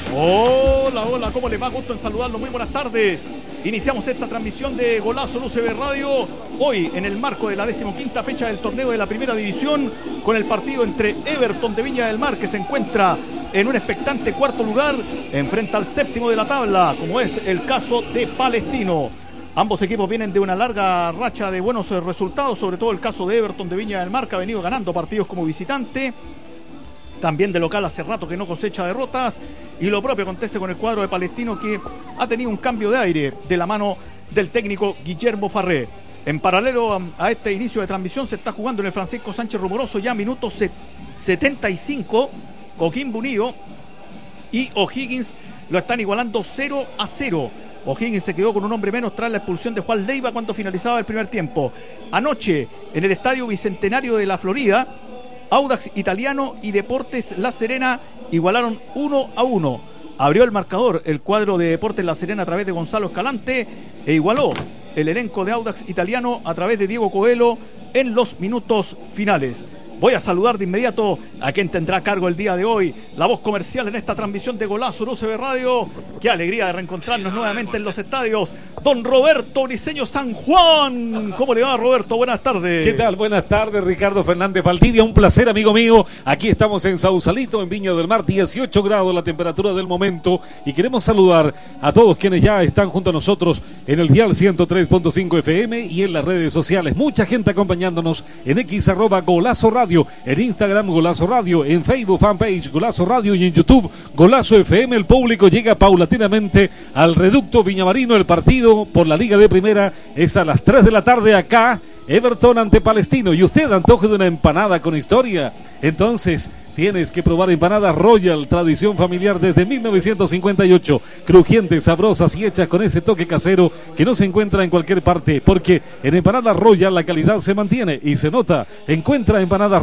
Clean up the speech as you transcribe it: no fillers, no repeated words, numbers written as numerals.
Hola, hola, ¿cómo les va? Gusto en saludarlos, muy buenas tardes. Iniciamos esta transmisión de Golazo en UCB Radio, hoy en el marco de la 15ª fecha del torneo de la Primera División, con el partido entre Everton de Viña del Mar, que se encuentra en un expectante cuarto lugar, enfrenta al séptimo de la tabla, como es el caso de Palestino. Ambos equipos vienen de una larga racha de buenos resultados, sobre todo el caso de Everton de Viña del Mar, que ha venido ganando partidos como visitante. También de local hace rato que no cosecha derrotas, y lo propio acontece con el cuadro de Palestino, que ha tenido un cambio de aire de la mano del técnico Guillermo Farré. En paralelo a este inicio de transmisión se está jugando en el Francisco Sánchez Rumoroso ya minutos 75, Coquimbo Unido y O'Higgins lo están igualando 0-0. O'Higgins se quedó con un hombre menos tras la expulsión de Juan Leiva cuando finalizaba el primer tiempo. Anoche, en el Estadio Bicentenario de la Florida, Audax Italiano y Deportes La Serena igualaron 1-1. Abrió el marcador el cuadro de Deportes La Serena a través de Gonzalo Escalante e igualó el elenco de Audax Italiano a través de Diego Coelho en los minutos finales. Voy a saludar de inmediato a quien tendrá a cargo el día de hoy la voz comercial en esta transmisión de Golazo en UCB Radio. Qué alegría de reencontrarnos nuevamente en los estadios. Don Roberto Briceño San Juan. ¿Cómo le va, Roberto? Buenas tardes. ¿Qué tal? Buenas tardes, Ricardo Fernández Valdivia. Un placer, amigo mío. Aquí estamos en Sausalito, en Viña del Mar. 18 grados la temperatura del momento. Y queremos saludar a todos quienes ya están junto a nosotros en el dial 103.5 FM y en las redes sociales. Mucha gente acompañándonos en X @Golazo Radio. En Instagram Golazo Radio, en Facebook fanpage Golazo Radio y en YouTube Golazo FM. El público llega paulatinamente al Reducto Viñamarino. El partido por la Liga de Primera es a las 3 de la tarde acá. Everton ante Palestino. Y usted antoje de una empanada con historia, entonces tienes que probar empanadas Royal, tradición familiar desde 1958, crujientes, sabrosas y hechas con ese toque casero que no se encuentra en cualquier parte, porque en empanadas Royal la calidad se mantiene y se nota. Encuentra empanadas